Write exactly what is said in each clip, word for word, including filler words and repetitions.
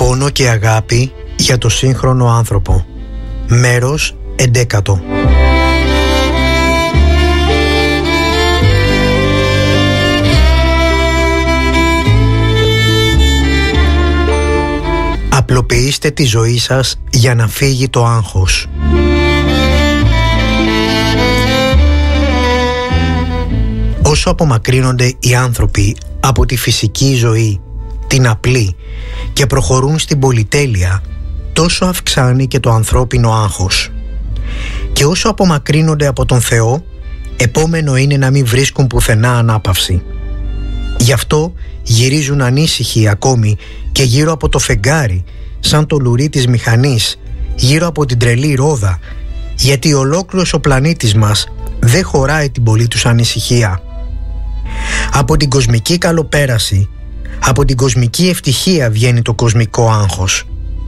Πόνο και αγάπη για το σύγχρονο άνθρωπο. Μέρος εντέκατο. Απλοποιήστε τη ζωή σας για να φύγει το άγχος. Όσο απομακρύνονται οι άνθρωποι από τη φυσική ζωή, την απλή, και προχωρούν στην πολυτέλεια, τόσο αυξάνει και το ανθρώπινο άγχος. Και όσο απομακρύνονται από τον Θεό, επόμενο είναι να μην βρίσκουν πουθενά ανάπαυση. Γι' αυτό γυρίζουν ανήσυχοι ακόμη και γύρω από το φεγγάρι, σαν το λουρί της μηχανής, γύρω από την τρελή ρόδα, γιατί ολόκληρος ο πλανήτης μας δεν χωράει την πολλή τους ανησυχία. Από την κοσμική καλοπέραση, από την κοσμική ευτυχία βγαίνει το κοσμικό άγχος.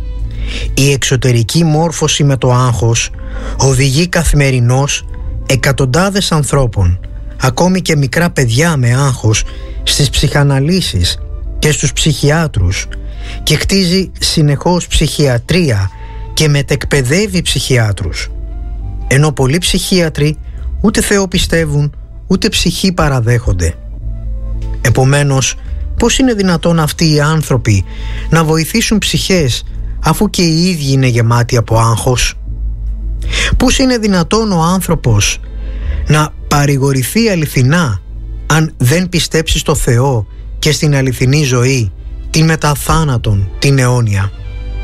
Η εξωτερική μόρφωση με το άγχος οδηγεί καθημερινώς εκατοντάδες ανθρώπων, ακόμη και μικρά παιδιά με άγχος, στις ψυχαναλύσεις και στους ψυχιάτρους, και χτίζει συνεχώς ψυχιατρία και μετεκπαιδεύει ψυχιάτρους, ενώ πολλοί ψυχίατροι ούτε Θεό πιστεύουν ούτε ψυχή παραδέχονται. Επομένως, πώς είναι δυνατόν αυτοί οι άνθρωποι να βοηθήσουν ψυχές αφού και οι ίδιοι είναι γεμάτοι από άγχος? Πώς είναι δυνατόν ο άνθρωπος να παρηγορηθεί αληθινά αν δεν πιστέψει στο Θεό και στην αληθινή ζωή, την μεταθάνατον, την αιώνια?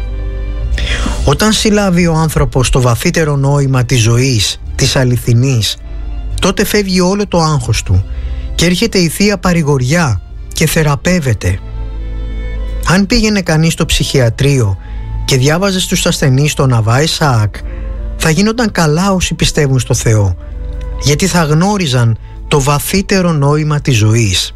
Όταν συλλάβει ο άνθρωπος το βαθύτερο νόημα της ζωής, της αληθινής, τότε φεύγει όλο το άγχος του και έρχεται η Θεία Παρηγοριά και θεραπεύεται. Αν πήγαινε κανείς στο ψυχιατρίο και διάβαζε στους ασθενείς το Ναβά Ισαάκ, θα γίνονταν καλά όσοι πιστεύουν στο Θεό, γιατί θα γνώριζαν το βαθύτερο νόημα της ζωής.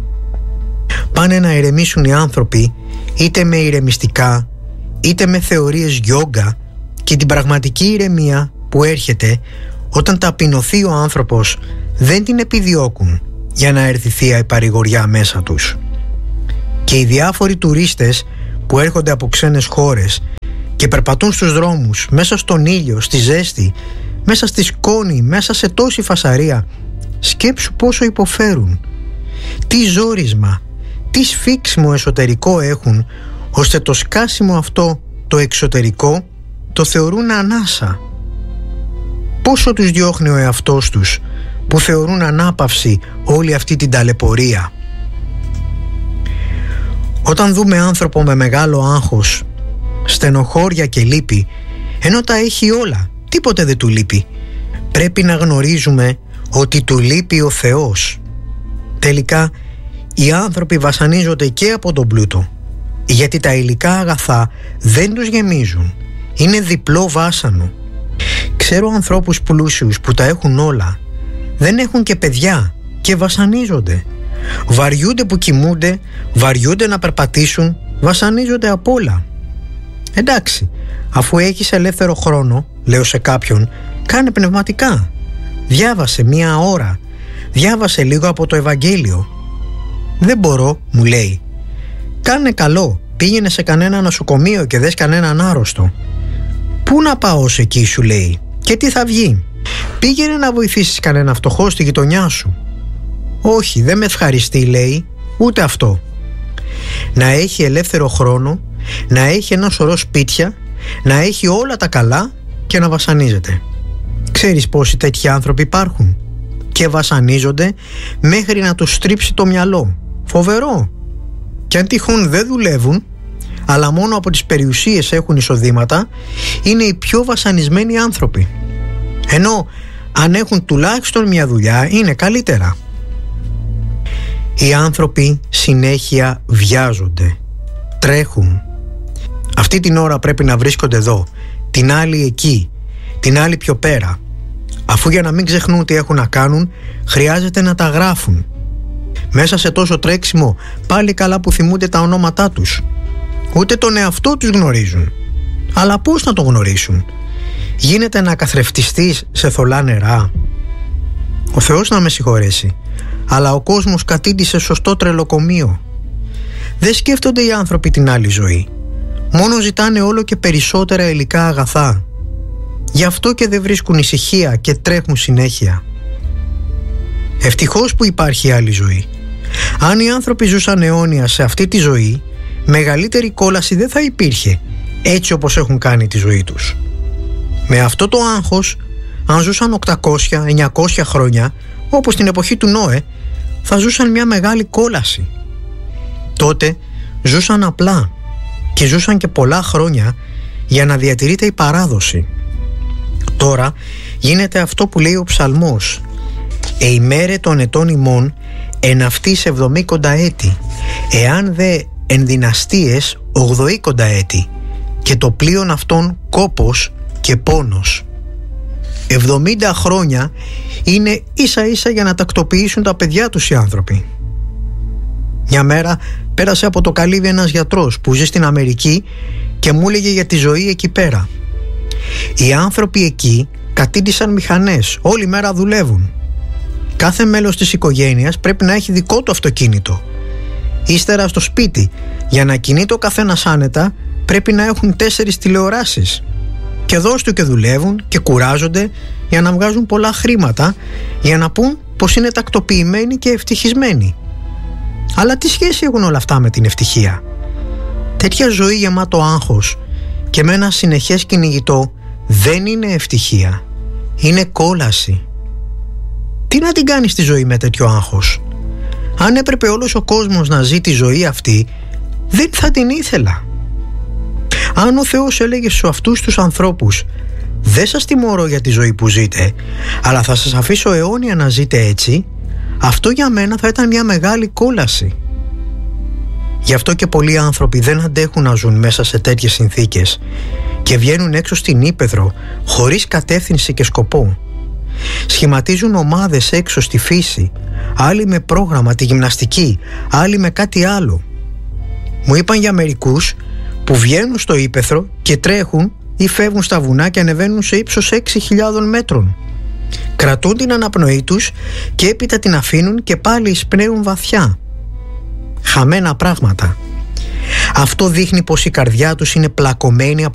Πάνε να ηρεμήσουν οι άνθρωποι είτε με ηρεμιστικά είτε με θεωρίες γιόγκα, και την πραγματική ηρεμία που έρχεται όταν ταπεινωθεί ο άνθρωπος δεν την επιδιώκουν για να έρθει Θεία η Παρηγοριά μέσα τους. Και οι διάφοροι τουρίστες που έρχονται από ξένες χώρες και περπατούν στους δρόμους, μέσα στον ήλιο, στη ζέστη, μέσα στη σκόνη, μέσα σε τόση φασαρία, σκέψου πόσο υποφέρουν. Τι ζόρισμα, τι σφίξιμο εσωτερικό έχουν, ώστε το σκάσιμο αυτό το εξωτερικό το θεωρούν ανάσα. Πόσο τους διώχνει ο εαυτός τους που θεωρούν ανάπαυση όλη αυτή την ταλαιπωρία. Όταν δούμε άνθρωπο με μεγάλο άγχος, στενοχώρια και λύπη, ενώ τα έχει όλα, τίποτε δεν του λείπει, πρέπει να γνωρίζουμε ότι του λείπει ο Θεός. Τελικά οι άνθρωποι βασανίζονται και από τον πλούτο, γιατί τα υλικά αγαθά δεν τους γεμίζουν, είναι διπλό βάσανο. Ξέρω ανθρώπους πλούσιους που τα έχουν όλα, δεν έχουν και παιδιά και βασανίζονται. Βαριούνται που κοιμούνται, βαριούνται να περπατήσουν, βασανίζονται απ' όλα. Εντάξει, αφού έχεις ελεύθερο χρόνο, λέω σε κάποιον, κάνε πνευματικά. Διάβασε μία ώρα, διάβασε λίγο από το Ευαγγέλιο. Δεν μπορώ, μου λέει. Κάνε καλό, πήγαινε σε κανένα νοσοκομείο και δες κανέναν άρρωστο. Πού να πάω σε εκεί, σου λέει, και τι θα βγει? Πήγαινε να βοηθήσεις κανένα φτωχό στη γειτονιά σου. Όχι, δεν με ευχαριστεί, λέει, ούτε αυτό. Να έχει ελεύθερο χρόνο, να έχει ένα σωρό σπίτια, να έχει όλα τα καλά και να βασανίζεται. Ξέρεις πόσοι τέτοιοι άνθρωποι υπάρχουν? Και βασανίζονται μέχρι να τους στρίψει το μυαλό. Φοβερό. Και αν τυχόν δεν δουλεύουν, αλλά μόνο από τις περιουσίες έχουν εισοδήματα, είναι οι πιο βασανισμένοι άνθρωποι. Ενώ αν έχουν τουλάχιστον μια δουλειά, είναι καλύτερα. Οι άνθρωποι συνέχεια βιάζονται, τρέχουν. Αυτή την ώρα πρέπει να βρίσκονται εδώ, την άλλη εκεί, την άλλη πιο πέρα. Αφού για να μην ξεχνούν τι έχουν να κάνουν, χρειάζεται να τα γράφουν. Μέσα σε τόσο τρέξιμο, πάλι καλά που θυμούνται τα ονόματά τους. Ούτε τον εαυτό τους γνωρίζουν. Αλλά πώς να το γνωρίσουν? Γίνεται να καθρεφτιστείς σε θολά νερά? Ο Θεός να με συγχωρέσει, αλλά ο κόσμος κατήντησε σωστό τρελοκομείο. Δεν σκέφτονται οι άνθρωποι την άλλη ζωή. Μόνο ζητάνε όλο και περισσότερα υλικά αγαθά. Γι' αυτό και δεν βρίσκουν ησυχία και τρέχουν συνέχεια. Ευτυχώς που υπάρχει άλλη ζωή. Αν οι άνθρωποι ζούσαν αιώνια σε αυτή τη ζωή, μεγαλύτερη κόλαση δεν θα υπήρχε, έτσι όπως έχουν κάνει τη ζωή τους. Με αυτό το άγχος, αν ζούσαν οκτακόσια εννιακόσια χρόνια, όπως την εποχή του Νόε, θα ζούσαν μια μεγάλη κόλαση. Τότε ζούσαν απλά και ζούσαν και πολλά χρόνια για να διατηρείται η παράδοση. Τώρα γίνεται αυτό που λέει ο ψαλμός: «Εημέρε των ετών ημών εν αυτής εβδομήκοντα έτη, εάν δε εν δυναστείες ογδοήκοντα έτη, και το πλοίον αυτών κόπος και πόνος». εβδομήντα χρόνια είναι ίσα ίσα για να τακτοποιήσουν τα παιδιά τους οι άνθρωποι. Μια μέρα πέρασε από το καλύβι ένας γιατρός που ζει στην Αμερική και μου έλεγε για τη ζωή εκεί πέρα. Οι άνθρωποι εκεί κατήντησαν μηχανές, όλη μέρα δουλεύουν. Κάθε μέλος της οικογένειας πρέπει να έχει δικό του αυτοκίνητο. Ύστερα στο σπίτι, για να κινείται ο καθένας άνετα, πρέπει να έχουν τέσσερις τηλεοράσεις. Και δώσ' και δουλεύουν και κουράζονται για να βγάζουν πολλά χρήματα, για να πούν πως είναι τακτοποιημένοι και ευτυχισμένοι. Αλλά τι σχέση έχουν όλα αυτά με την ευτυχία? Τέτοια ζωή γεμάτο άγχος και με ένα συνεχές κυνηγητό δεν είναι ευτυχία, είναι κόλαση. Τι να την κάνεις τη ζωή με τέτοιο άγχος? Αν έπρεπε όλος ο κόσμος να ζει τη ζωή αυτή, δεν θα την ήθελα. Αν ο Θεός έλεγε σε αυτούς τους ανθρώπους: «Δεν σας τιμωρώ για τη ζωή που ζείτε, αλλά θα σας αφήσω αιώνια να ζείτε έτσι», αυτό για μένα θα ήταν μια μεγάλη κόλαση. Γι' αυτό και πολλοί άνθρωποι δεν αντέχουν να ζουν μέσα σε τέτοιες συνθήκες και βγαίνουν έξω στην ύπαιθρο χωρίς κατεύθυνση και σκοπό. Σχηματίζουν ομάδες έξω στη φύση, άλλοι με πρόγραμμα τη γυμναστική, άλλοι με κάτι άλλο. Μου είπαν για μερικούς που βγαίνουν στο ύπαιθρο και τρέχουν ή φεύγουν στα βουνά και ανεβαίνουν σε ύψος έξι χιλιάδων μέτρων. Κρατούν την αναπνοή τους και έπειτα την αφήνουν και πάλι εισπνέουν βαθιά. Χαμένα πράγματα. Αυτό δείχνει πως η καρδιά τους είναι πλακωμένη από